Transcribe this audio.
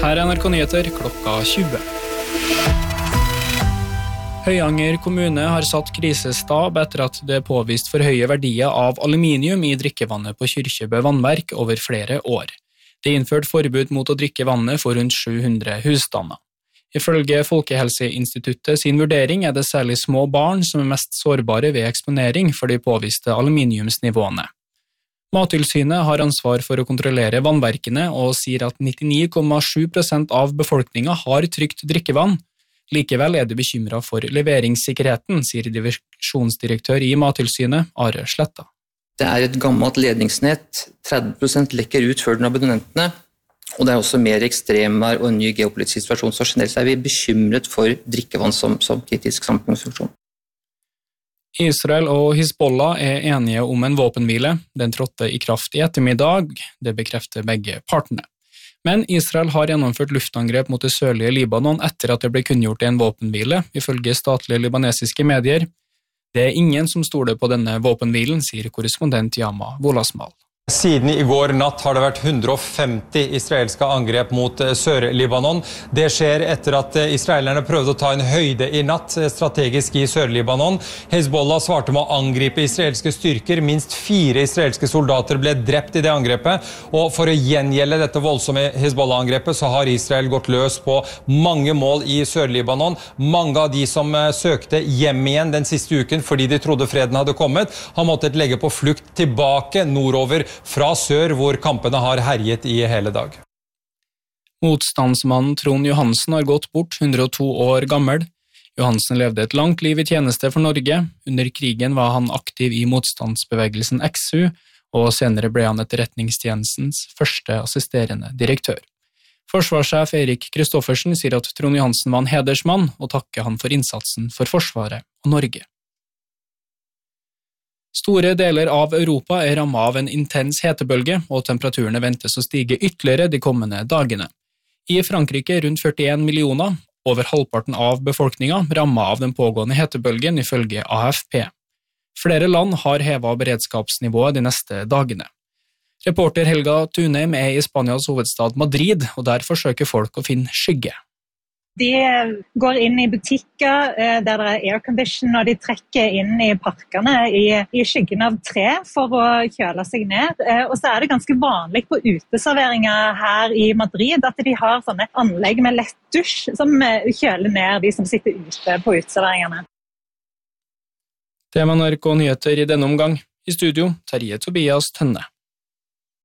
Her er NRK Nyheter klokka 20. Høyanger kommune har satt krisestab etter at det er påvist for høye verdier av aluminium i drikkevannet på Kyrkjebø vannverk over flere år. Det er innført forbud mot å drikke vannet for rundt 700 husstander. Ifølge Folkehelseinstituttet sin vurdering er det særlig små barn som er mest sårbare ved eksponering for de påviste aluminiumsnivåene. Mattilsynet har ansvar for å kontrollere vannverkene og sier at 99,7% av befolkningen har trygt drikkevann. Likevel er de bekymret for leveringssikkerheten, sier divisjonsdirektør i Mattilsynet, Are Sletta. Det er et gammelt ledningsnett, 30% lekker ut før den abonnentene, og det er også mer ekstremvær og en ny geopolitisk situasjon, så generelt er vi bekymret for drikkevann som kritisk samfunnsfunksjon. Israel og Hizbollah er enige om en våpenhvile. Den trådte i kraft i ettermiddag, det bekrefter begge partene. Men Israel har gjennomført luftangrep mot det sørlige Libanon etter at det ble kunngjort en våpenhvile, ifølge statlige libanesiske medier. Det er ingen som stoler på denne våpenhvilen, sier korrespondent Yama Wolasmal. Siden i går natt har det vært 150 israelske angrep mot Sør-Libanon. Det skjer etter at israelerne prøvde å ta en høyde i natt strategisk i Sør-Libanon. Hezbollah svarte med å angripe israelske styrker. Minst 4 israelske soldater ble drept i det angrepet. Og for å gjengjelde dette voldsomme Hezbollah-angrepet så har Israel gått løs på mange mål i Sør-Libanon. Mange av de som søkte hjem igjen den siste uken fordi de trodde freden hadde kommet, har måttet legge på flukt tilbake nordover fra sør, hvor kampene har herjet i hele dag. Motstandsmannen Trond Johansen har gått bort, 102 år gammel. Johansen levde et langt liv i tjeneste for Norge. Under krigen var han aktiv i motstandsbevegelsen XU, og senere ble han etterretningstjenestens første assisterende direktør. Forsvarssjef Erik Kristoffersen sier at Trond Johansen var en hedersmann, og takker han for innsatsen for Forsvaret og Norge. Store deler av Europa er rammet av en intens hetebølge, og temperaturene ventes å stige ytterligere de kommende dagene. I Frankrike rundt 41 millioner, over halvparten av befolkningen, rammet av den pågående hetebølgen ifølge AFP. Flere land har hevet beredskapsnivået de neste dagene. Reporter Helga Tunheim er i Spanias hovedstad Madrid, og der forsøker folk å finne skygge. De går inn i butikker der det er aircondition, og de trekker inn i parkene i skyggen av tre for å kjøle seg ned. Og så er det ganske vanlig på uteserveringer her i Madrid at de har sånne anlegg med lett dusj som kjøler ned de som sitter ute på uteserveringene. Det var NRK Nyheter i denne omgang. I studio, Terje Tobias Tønne.